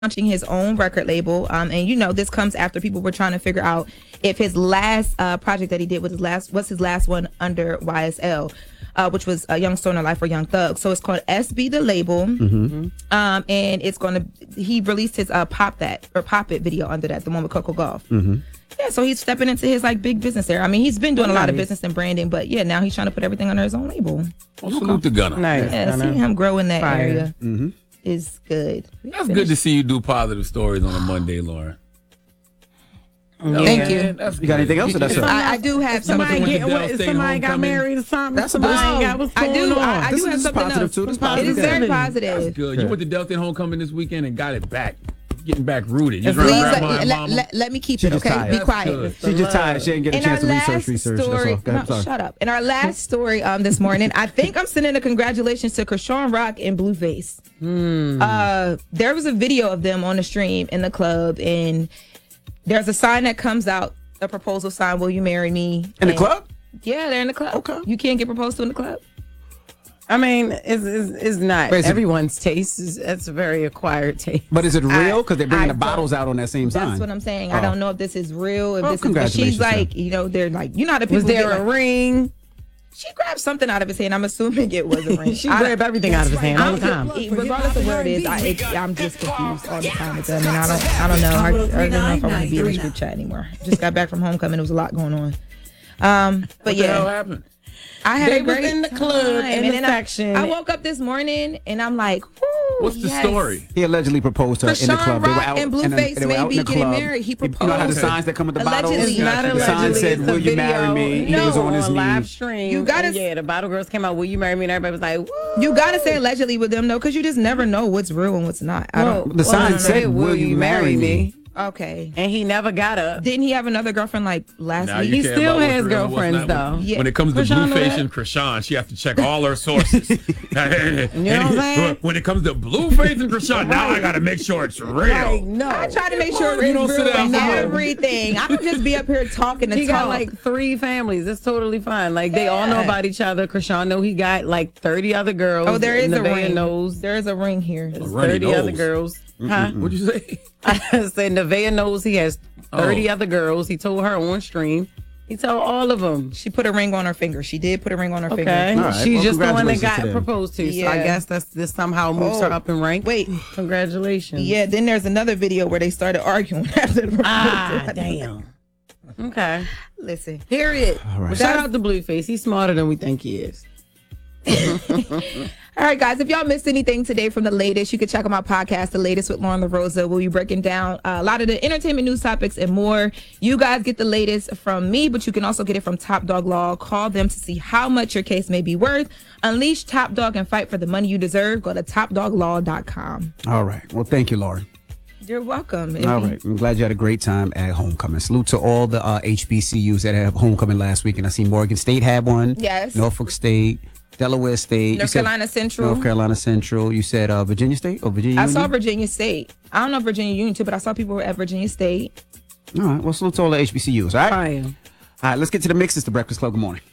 launching his own record label. And you know, this comes after people were trying to figure out if his last project that he did was his last one under YSL, which was Young Stoner Life or Young Thug. So it's called SB the label. And it's he released his Pop It video under that, the one with Coco Gauff. Yeah, so he's stepping into his like big business there. I mean, he's been doing a lot of business and branding, but yeah, now he's trying to put everything under his own label. Well, salute to Gunna. Nice. Yeah, seeing him grow in that area is good. That's good to see you do positive stories on a Monday, Lauren. Thank you. You got anything else? Or that's I do have something. Somebody got married or something. That's about. I do have This something positive else. too. This It positive. is very positive. That's good. You went to Del State Homecoming this weekend and got it back. Getting back rooted. You Please grandma and mama. let me keep She it, just okay? tired. Be That's quiet. good. She just tired. She didn't get a In chance to our last research. story, That's all. no, Sorry. shut up. In our last story this morning, I think I'm sending a congratulations to Krishan Rock and Blueface. There was a video of them on the stream in the club, and there's a sign that comes out, a proposal sign, "Will you marry me?" In the club? Yeah, they're in the club. Okay. You can't get proposed to in the club. I mean, it's not Wait, is it- everyone's taste. That's a very acquired taste. But is it real? Because they're bringing the I bottles out on that same sign. That's what I'm saying. I don't know if this is real. If Well, this is, but she's congratulations, like, you know, they're like, you know how the people Was there get, a like, ring? She grabbed something out of his hand. I'm assuming it was a ring. She grabbed everything out of his hand all the time. Regardless of what it is, I'm just confused all the time with them, and I don't know. I don't know if I want to be in this group chat anymore. Just got back from homecoming. There was a lot going on. But What the hell yeah, happened? I had They a great was in the club, time. in And the then section. I woke up this morning and I'm like, whoo, What's the yes. story? He allegedly proposed to her in the Krishan club. They were Rock out and in Blueface they were out may in be the getting club. married. He You know how the proposed. signs that come with the bottles? Allegedly. It's not The allegedly. sign said, It's a "Will you marry video. me?" He No, was on his knee. live stream. You gotta- And yeah, the bottle girls came out. Will you marry me? And everybody was like, woo. You gotta say allegedly with them though, because you just never know what's real and what's not. I don't. The sign said, "Will you marry me?" Okay. And he never got up. Didn't he have another girlfriend like last Now week? you He care still about what's has real and what's girlfriends, not. though. Yeah. When it comes to Krishan know Blueface that? and Krishan, she have to check all her sources. You know what I'm saying? When it comes to Blueface and Krishan, now I got to make sure it's real. Like, no. I try to make sure You it's don't sit real down and for her. everything. I don't just be up here talking to He talk. got like 3 families. It's totally fine. Like they all know Yeah. about each other. Krishan know he got like 30 other girls. Oh, there is a Nevaeh ring. knows There is a ring here. there's runny 30 other nose. girls. Huh? What'd you say? I said Nevaeh knows he has 30 Oh. other girls. He told her on stream. He told all of them. She put a ring on her finger. She did put a ring on her Okay. finger. All right. She's Well, just the one that congratulations got to them. proposed to. So Yeah. I guess this somehow moves her up in rank. Wait. Congratulations. Yeah, then there's another video where they started arguing after the proposal. Ah, damn. Okay. Listen, hear it. All right. Shout out to Blueface. He's smarter than we think he is. All right, guys, if y'all missed anything today from the latest, you can check out my podcast, The Latest with Lauren LaRosa. We'll be breaking down a lot of the entertainment news topics and more. You guys get the latest from me, but you can also get it from Top Dog Law. Call them to see how much your case may be worth. Unleash Top Dog and fight for the money you deserve. Go to topdoglaw.com. All right. Well, thank you, Lauren. You're welcome. All right. I'm glad you had a great time at homecoming. Salute to all the HBCUs that had homecoming last week. And I see Morgan State had one. Yes. Norfolk State, Delaware State. North Carolina Central. North Carolina Central. You said Virginia State or Virginia I Union? saw Virginia State. I don't know Virginia Union too, but I saw people at Virginia State. All right. Well, salute to all the HBCUs. All right. Fire. All right. Let's get to the mix. It's the Breakfast Club. Good morning.